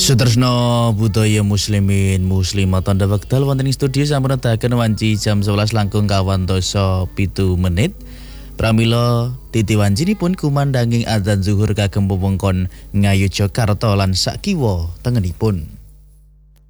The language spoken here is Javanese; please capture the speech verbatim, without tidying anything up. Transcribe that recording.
Sutresno budaya muslimin muslimat tanda wekdal wonten ing studio sampun nedahaken wanci jam sebelas langkung kawantosa pitu menit. Pramila titi wancipun kumandanging adzan zuhur kagem wewengkon Ngayu Jakarta lan sakiwa tengenipun.